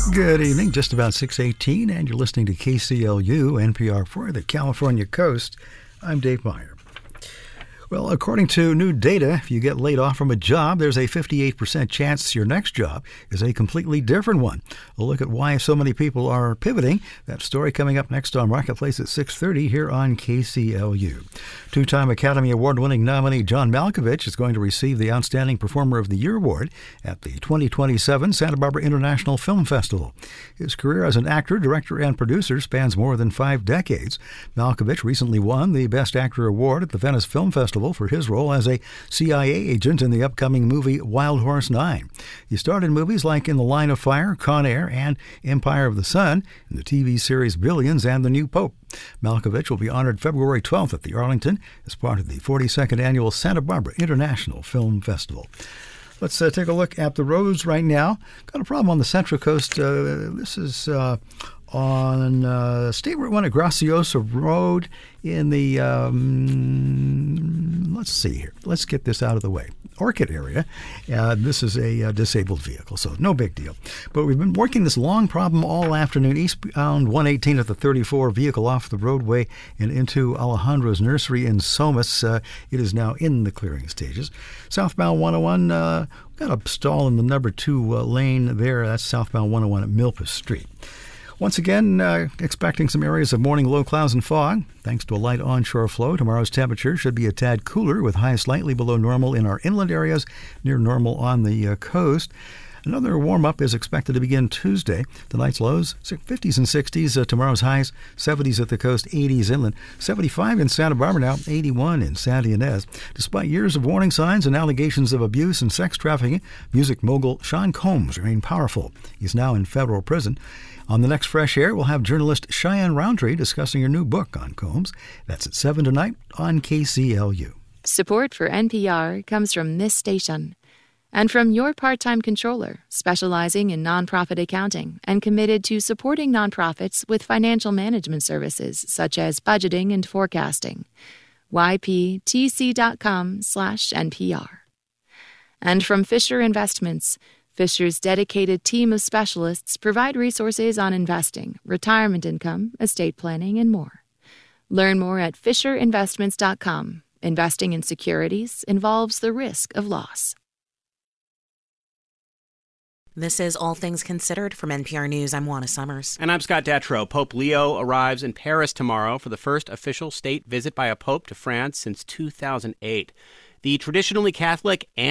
Good evening, just about 6:18, and you're listening to KCLU, NPR for the California Coast. I'm Dave Meyer. Well, according to new data, if you get laid off from a job, there's a 58% chance your next job is a completely different one. We'll look at why so many people are pivoting. That story coming up next on Marketplace at 6:30 here on KCLU. Two-time Academy Award-winning nominee John Malkovich is going to receive the Outstanding Performer of the Year award at the 2027 Santa Barbara International Film Festival. His career as an actor, director, and producer spans more than 5 decades. Malkovich recently won the Best Actor award at the Venice Film Festival for his role as a CIA agent in the upcoming movie Wild Horse 9. He starred in movies like In the Line of Fire, Con Air, and Empire of the Sun, in the TV series Billions, and The New Pope. Malkovich will be honored February 12th at the Arlington as part of the 42nd Annual Santa Barbara International Film Festival. Let's take a look at the roads right now. Got a problem on the Central Coast. This is on State Route 1 at Graciosa Road in the, let's see here. Let's get this out of the way. Orchid area. This is a disabled vehicle, so no big deal. But we've been working this long problem all afternoon. Eastbound 118 at the 34, vehicle off the roadway and into Alejandro's Nursery in Somas. It is now in the clearing stages. Southbound 101, got a stall in the number 2 lane there. That's southbound 101 at Milpas Street. Once again, expecting some areas of morning low clouds and fog. Thanks to a light onshore flow, tomorrow's temperature should be a tad cooler with highs slightly below normal in our inland areas, near normal on the coast. Another warm-up is expected to begin Tuesday. Tonight's lows, 50s and 60s. Tomorrow's highs, 70s at the coast, 80s inland. 75 in Santa Barbara now, 81 in Santa Ynez. Despite years of warning signs and allegations of abuse and sex trafficking, music mogul Sean Combs remained powerful. He's now in federal prison. On the next Fresh Air, we'll have journalist Cheyenne Roundtree discussing her new book on Combs. That's at 7 tonight on KCLU. Support for NPR comes from this station and from your part-time controller, specializing in nonprofit accounting and committed to supporting nonprofits with financial management services such as budgeting and forecasting. yptc.com/NPR. And from Fisher Investments, Fisher's dedicated team of specialists provide resources on investing, retirement income, estate planning, and more. Learn more at FisherInvestments.com. Investing in securities involves the risk of loss. This is All Things Considered from NPR News. I'm Juana Summers. And I'm Scott Detrow. Pope Leo arrives in Paris tomorrow for the first official state visit by a pope to France since 2008. The traditionally Catholic and